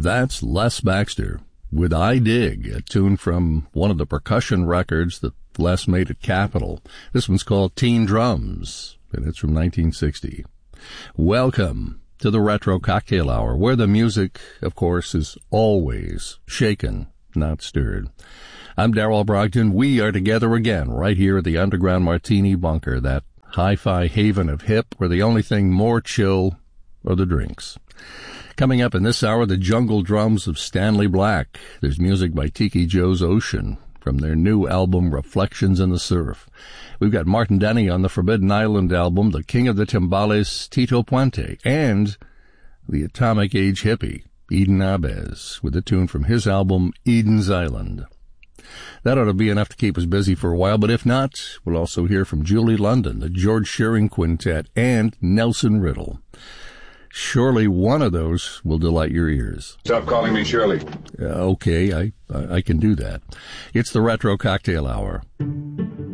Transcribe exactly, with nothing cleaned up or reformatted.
That's Les Baxter with I Dig, a tune from one of the percussion records that Les made at Capitol. This one's called Teen Drums, and it's from nineteen sixty. Welcome to the Retro Cocktail Hour, where the music, of course, is always shaken, not stirred. I'm Darrell Brogdon. We are together again right here at the Underground Martini Bunker, that hi-fi haven of hip where the only thing more chill are the drinks. Coming up in this hour, the jungle drums of Stanley Black. There's music by Tiki Joe's Ocean from their new album Reflections in the Surf. We've got Martin Denny on the Forbidden Island album, the king of the timbales, Tito Puente, and the Atomic Age hippie, Eden Abez, with a tune from his album Eden's Island. That ought to be enough to keep us busy for a while, but if not, we'll also hear from Julie London, the George Shearing Quintet, and Nelson Riddle. Surely one of those will delight your ears. Stop calling me Shirley. Uh, okay, I, I I can do that. It's the Retro Cocktail Hour.